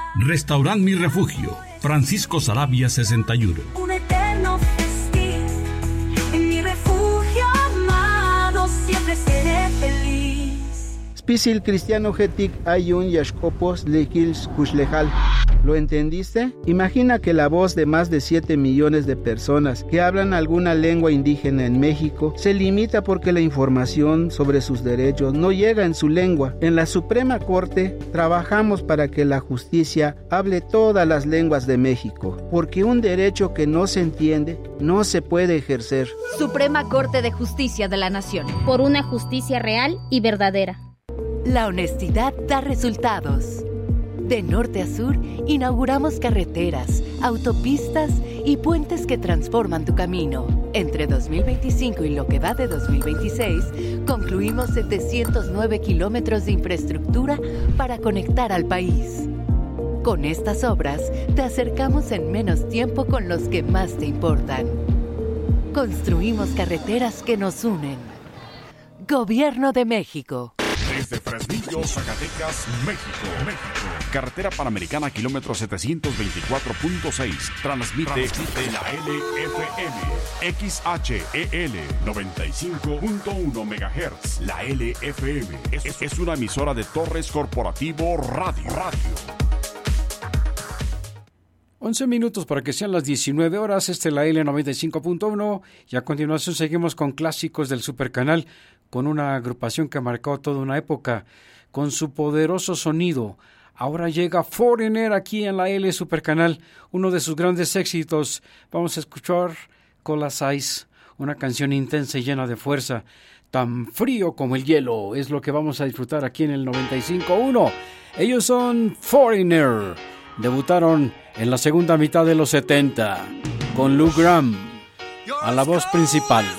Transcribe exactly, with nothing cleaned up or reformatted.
Restaurant Mi Refugio, Francisco Saravia sesenta y uno. Un eterno festín, en mi refugio amado siempre seré feliz. Spisil cristiano getik ayun yashkopos lekils kushlejal. ¿Lo entendiste? Imagina que la voz de más de siete millones de personas que hablan alguna lengua indígena en México se limita porque la información sobre sus derechos no llega en su lengua. En la Suprema Corte trabajamos para que la justicia hable todas las lenguas de México, porque un derecho que no se entiende no se puede ejercer. Suprema Corte de Justicia de la Nación. Por una justicia real y verdadera. La honestidad da resultados. De norte a sur, inauguramos carreteras, autopistas y puentes que transforman tu camino. Entre dos mil veinticinco y lo que va de dos mil veintiséis, concluimos setecientos nueve kilómetros de infraestructura para conectar al país. Con estas obras, te acercamos en menos tiempo con los que más te importan. Construimos carreteras que nos unen. Gobierno de México. Desde Fresnillo, Zacatecas, México. México. Carretera Panamericana, kilómetro setecientos veinticuatro punto seis. Transmite, Transmite la L F M. X H E L noventa y cinco punto uno megahertz. La L F M es, es, es una emisora de Torres Corporativo Radio. Radio. once minutos para que sean las diecinueve horas. Este es la L noventa y cinco punto uno. Y a continuación seguimos con clásicos del Supercanal, con una agrupación que marcó toda una época con su poderoso sonido. Ahora llega Foreigner aquí en la L Supercanal, uno de sus grandes éxitos. Vamos a escuchar Colas Ice, una canción intensa y llena de fuerza, tan frío como el hielo. Es lo que vamos a disfrutar aquí en el noventa y cinco punto uno. Ellos son Foreigner. Debutaron en la segunda mitad de los setenta con Lou Gramm a la voz principal.